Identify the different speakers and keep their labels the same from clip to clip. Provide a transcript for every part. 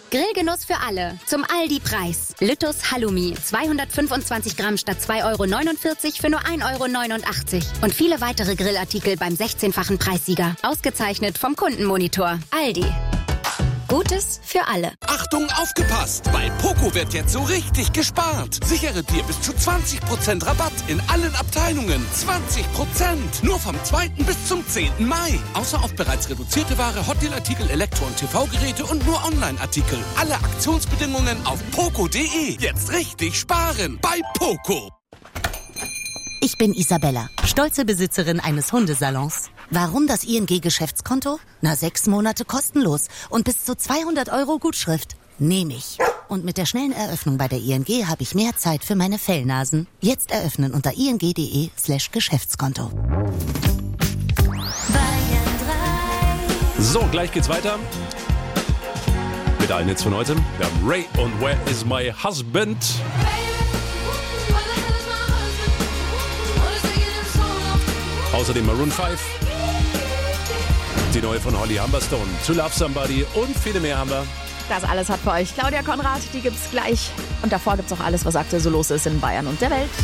Speaker 1: Grillgenuss für alle. Zum Aldi-Preis. Lüttus Halloumi. 225 Gramm statt 2,49 € für nur 1,89 € Und viele weitere Grillartikel beim 16-fachen Preissieger. Ausgezeichnet vom Kundenmonitor. Aldi. Gutes für alle.
Speaker 2: Achtung, aufgepasst! Bei Poco wird jetzt so richtig gespart. Sichere dir bis zu 20% Rabatt in allen Abteilungen. 20%! Nur vom 2. bis zum 10. Mai. Außer auf bereits reduzierte Ware, Hotdeal-Artikel, Elektro- und TV-Geräte und nur Online-Artikel. Alle Aktionsbedingungen auf poco.de. Jetzt richtig sparen bei Poco.
Speaker 3: Ich bin Isabella, stolze Besitzerin eines Hundesalons. Warum das ING-Geschäftskonto? 6 Monate kostenlos und bis zu 200 € Gutschrift. Nehme ich. Und mit der schnellen Eröffnung bei der ING habe ich mehr Zeit für meine Fellnasen. Jetzt eröffnen unter ing.de/Geschäftskonto.
Speaker 4: So, gleich geht's weiter. Mit allen Hits von heute. Wir haben Ray und Where is my husband? Außerdem Maroon 5. Die neue von Holly Humberstone, To Love Somebody und viele mehr haben wir.
Speaker 5: Das alles hat für euch Claudia Konrad, die gibt's gleich. Und davor gibt's auch alles, was aktuell so los ist in Bayern und der Welt.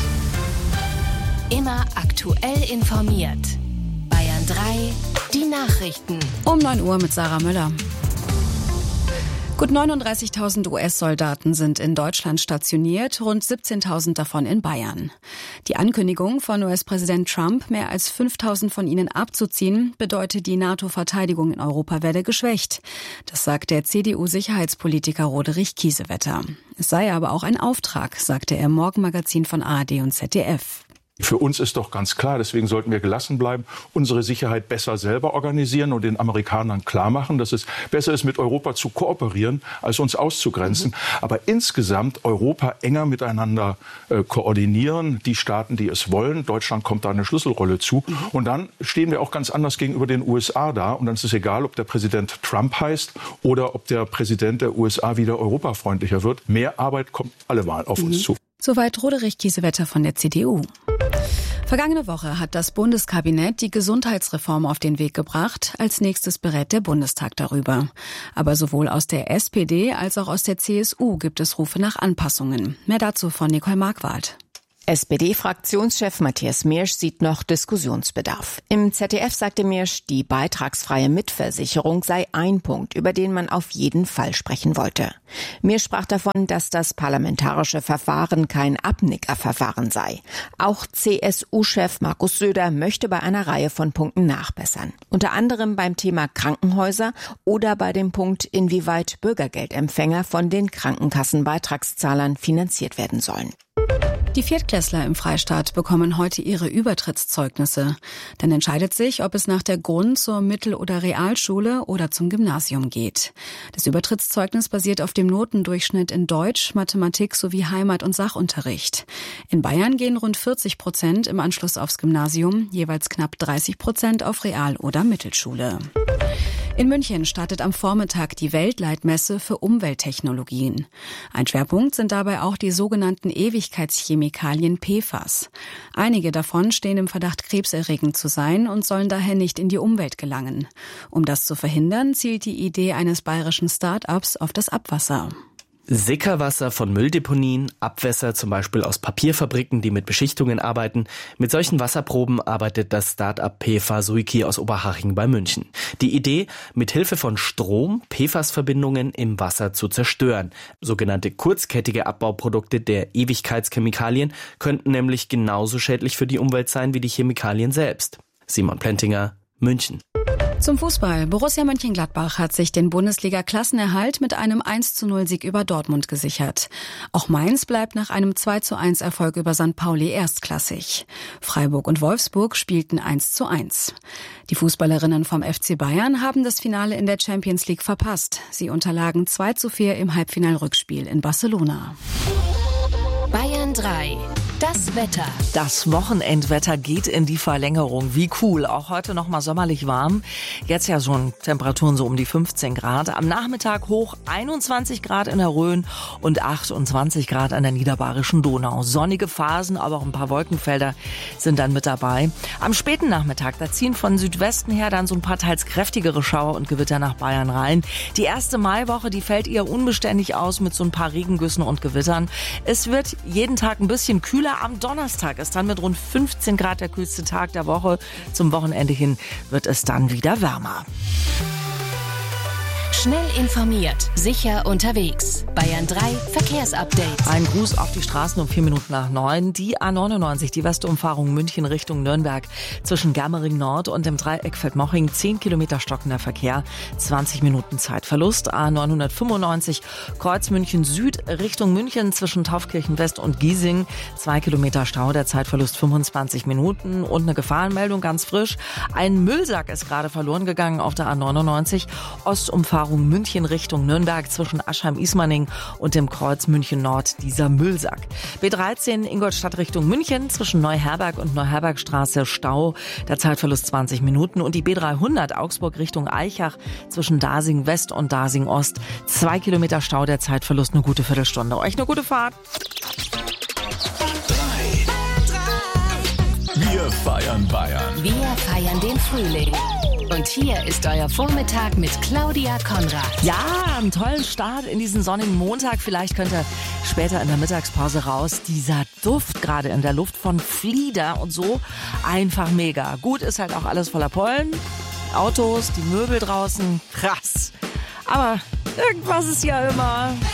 Speaker 6: Immer aktuell informiert. Bayern 3, die Nachrichten.
Speaker 7: Um 9 Uhr mit Sarah Müller. Gut 39.000 US-Soldaten sind in Deutschland stationiert, rund 17.000 davon in Bayern. Die Ankündigung von US-Präsident Trump, mehr als 5.000 von ihnen abzuziehen, bedeutet, die NATO-Verteidigung in Europa werde geschwächt. Das sagt der CDU-Sicherheitspolitiker Roderich Kiesewetter. Es sei aber auch ein Auftrag, sagte er im Morgenmagazin von ARD und ZDF.
Speaker 8: Für uns ist doch ganz klar, deswegen sollten wir gelassen bleiben, unsere Sicherheit besser selber organisieren und den Amerikanern klar machen, dass es besser ist, mit Europa zu kooperieren, als uns auszugrenzen. Aber insgesamt Europa enger miteinander koordinieren, die Staaten, die es wollen. Deutschland kommt da eine Schlüsselrolle zu. Und dann stehen wir auch ganz anders gegenüber den USA da. Und dann ist es egal, ob der Präsident Trump heißt oder ob der Präsident der USA wieder europafreundlicher wird. Mehr Arbeit kommt allemal auf uns zu.
Speaker 7: Soweit Roderich Kiesewetter von der CDU. Vergangene Woche hat das Bundeskabinett die Gesundheitsreform auf den Weg gebracht. Als nächstes berät der Bundestag darüber. Aber sowohl aus der SPD als auch aus der CSU gibt es Rufe nach Anpassungen. Mehr dazu von Nicole Marquardt.
Speaker 9: SPD-Fraktionschef Matthias Miersch sieht noch Diskussionsbedarf. Im ZDF sagte Miersch, die beitragsfreie Mitversicherung sei ein Punkt, über den man auf jeden Fall sprechen wollte. Miersch sprach davon, dass das parlamentarische Verfahren kein Abnickerverfahren sei. Auch CSU-Chef Markus Söder möchte bei einer Reihe von Punkten nachbessern. Unter anderem beim Thema Krankenhäuser oder bei dem Punkt, inwieweit Bürgergeldempfänger von den Krankenkassenbeitragszahlern finanziert werden sollen.
Speaker 7: Die Viertklässler im Freistaat bekommen heute ihre Übertrittszeugnisse. Dann entscheidet sich, ob es nach der Grund-, zur Mittel- oder Realschule oder zum Gymnasium geht. Das Übertrittszeugnis basiert auf dem Notendurchschnitt in Deutsch, Mathematik sowie Heimat- und Sachunterricht. In Bayern gehen rund 40% im Anschluss aufs Gymnasium, jeweils knapp 30% auf Real- oder Mittelschule. In München startet am Vormittag die Weltleitmesse für Umwelttechnologien. Ein Schwerpunkt sind dabei auch die sogenannten Ewigkeitschemikalien PFAS. Einige davon stehen im Verdacht, krebserregend zu sein und sollen daher nicht in die Umwelt gelangen. Um das zu verhindern, zielt die Idee eines bayerischen Start-ups auf das Abwasser.
Speaker 10: Sickerwasser von Mülldeponien, Abwässer zum Beispiel aus Papierfabriken, die mit Beschichtungen arbeiten. Mit solchen Wasserproben arbeitet das Start-up PFAS-Suiki aus Oberhaching bei München. Die Idee, mit Hilfe von Strom PFAS-Verbindungen im Wasser zu zerstören. Sogenannte kurzkettige Abbauprodukte der Ewigkeitschemikalien könnten nämlich genauso schädlich für die Umwelt sein wie die Chemikalien selbst. Simon Plentinger, München.
Speaker 7: Zum Fußball. Borussia Mönchengladbach hat sich den Bundesliga-Klassenerhalt mit einem 1:0-Sieg über Dortmund gesichert. Auch Mainz bleibt nach einem 2:1-Erfolg über St. Pauli erstklassig. Freiburg und Wolfsburg spielten 1:1. Die Fußballerinnen vom FC Bayern haben das Finale in der Champions League verpasst. Sie unterlagen 2:4 im Halbfinalrückspiel in Barcelona.
Speaker 6: Bayern 3. Das Wetter.
Speaker 11: Das Wochenendwetter geht in die Verlängerung. Wie cool. Auch heute noch mal sommerlich warm. Jetzt ja schon Temperaturen so um die 15 Grad. Am Nachmittag hoch 21 Grad in der Rhön und 28 Grad an der Niederbayerischen Donau. Sonnige Phasen, aber auch ein paar Wolkenfelder sind dann mit dabei. Am späten Nachmittag, da ziehen von Südwesten her dann so ein paar teils kräftigere Schauer und Gewitter nach Bayern rein. Die erste Maiwoche, die fällt eher unbeständig aus mit so ein paar Regengüssen und Gewittern. Es wird jeden Tag ein bisschen kühler. Am Donnerstag ist dann mit rund 15 Grad der kühlste Tag der Woche. Zum Wochenende hin wird es dann wieder wärmer.
Speaker 6: Schnell informiert, sicher unterwegs. Bayern 3 Verkehrsupdate.
Speaker 11: Ein Gruß auf die Straßen um 9:04. Die A99, die Westumfahrung München Richtung Nürnberg. Zwischen Germering Nord und dem Dreieck Feldmoching 10 Kilometer stockender Verkehr, 20 Minuten Zeitverlust. A995 Kreuz München Süd Richtung München zwischen Taufkirchen West und Giesing. 2 Kilometer Stau, der Zeitverlust 25 Minuten. Und eine Gefahrenmeldung ganz frisch. Ein Müllsack ist gerade verloren gegangen auf der A99. Ostumfahrung München Richtung Nürnberg zwischen Aschheim-Ismaning und dem Kreuz München Nord, dieser Müllsack. B13 Ingolstadt Richtung München zwischen Neuherberg und Neuherbergstraße Stau, der Zeitverlust 20 Minuten. Und die B300 Augsburg Richtung Aichach zwischen Dasing West und Dasing Ost, 2 Kilometer Stau, der Zeitverlust eine gute Viertelstunde. Euch eine gute Fahrt.
Speaker 12: Wir feiern Bayern.
Speaker 6: Wir feiern den Frühling. Und hier ist euer Vormittag mit Claudia Konrad.
Speaker 11: Ja, einen tollen Start in diesen sonnigen Montag. Vielleicht könnt ihr später in der Mittagspause raus. Dieser Duft gerade in der Luft von Flieder und so, einfach mega. Gut ist halt auch alles voller Pollen. Autos, die Möbel draußen, krass. Aber irgendwas ist ja immer.